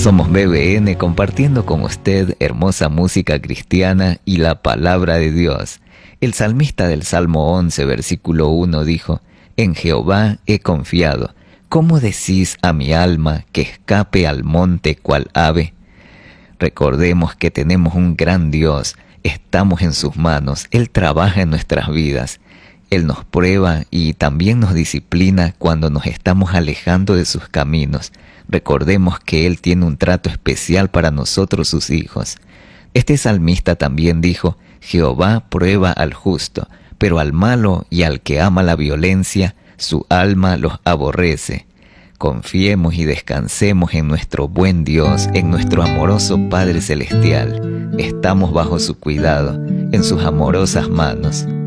Somos BBN compartiendo con usted hermosa música cristiana y la palabra de Dios. El salmista del Salmo 11, versículo 1 dijo: En Jehová he confiado. ¿Cómo decís a mi alma que escape al monte cual ave? Recordemos que tenemos un gran Dios, estamos en sus manos, Él trabaja en nuestras vidas. Él nos prueba y también nos disciplina cuando nos estamos alejando de sus caminos. Recordemos que Él tiene un trato especial para nosotros, sus hijos. Este salmista también dijo: Jehová prueba al justo, pero al malo y al que ama la violencia, su alma los aborrece. Confiemos y descansemos en nuestro buen Dios, en nuestro amoroso Padre Celestial. Estamos bajo su cuidado, en sus amorosas manos.